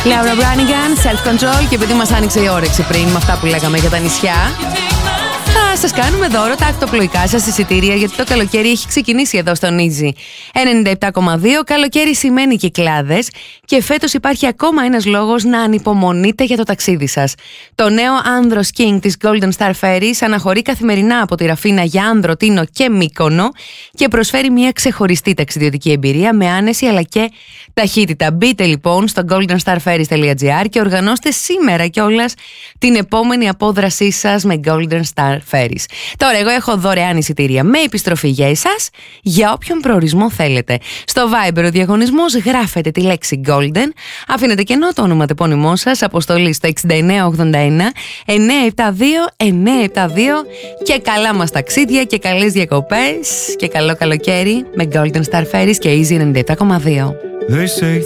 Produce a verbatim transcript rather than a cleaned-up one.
Laura Branigan, Self Control. Και επειδή μας άνοιξε η όρεξη πριν με αυτά που λέγαμε για τα νησιά, θα σας κάνουμε δώρο τα ακτοπλοϊκά σας εισιτήρια, γιατί το καλοκαίρι έχει ξεκινήσει εδώ στον Easy ενενήντα επτά κόμμα δύο. Καλοκαίρι σημαίνει Κυκλάδες και φέτος υπάρχει ακόμα ένας λόγος να ανυπομονείτε για το ταξίδι σας. Το νέο Άνδρος King της Golden Star Ferries αναχωρεί καθημερινά από τη Ραφίνα για Άνδρο, Τίνο και Μύκονο και προσφέρει μια ξεχωριστή ταξιδιωτική εμπειρία με άνεση αλλά και ταχύτητα. Μπείτε λοιπόν στο golden star ferries dot gr και οργανώστε σήμερα κιόλας την επόμενη απόδρασή σας με Golden Star Ferries. Τώρα εγώ έχω δωρεάν εισιτήρια με επιστροφή για εσάς για όποιον προορισμό θέλετε. Στο Viber ο διαγωνισμός γράφετε τη λέξη Golden, αφήνετε κενό το όνομα τεπώνυμό σας, αποστολή στο εξήντα εννέα ογδόντα ένα εννιακόσια εβδομήντα δύο εννιακόσια εβδομήντα δύο και καλά μας ταξίδια και καλές διακοπές και καλό καλοκαίρι με Golden Star Ferries και Easy ενενήντα επτά κόμμα δύο. They say